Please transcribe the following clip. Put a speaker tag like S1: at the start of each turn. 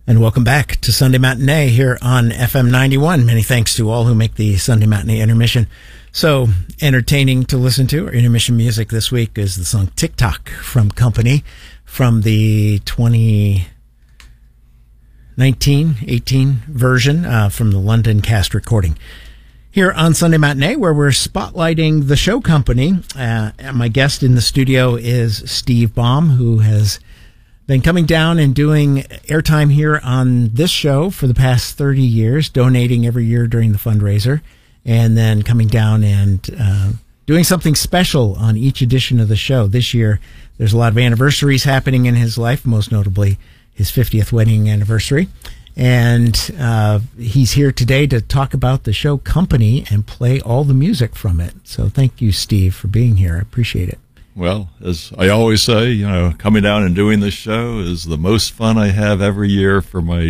S1: And welcome back to Sunday Matinee here on FM 91. Many thanks to all who make the Sunday Matinee intermission so entertaining to listen to. Our intermission music this week is the song TikTok from Company from the 2019-18 version from the London cast recording. Here on Sunday Matinee, where we're spotlighting the show Company. My guest in the studio is Steve Baum, who has been coming down and doing airtime here on this show for the past 30 years, donating every year during the fundraiser, and then coming down and doing something special on each edition of the show. This year, there's a lot of anniversaries happening in his life, most notably his 50th wedding anniversary. And he's here today to talk about the show Company and play all the music from it. So thank you, Steve, for being here. I appreciate it.
S2: Well, as I always say, coming down and doing this show is the most fun I have every year for my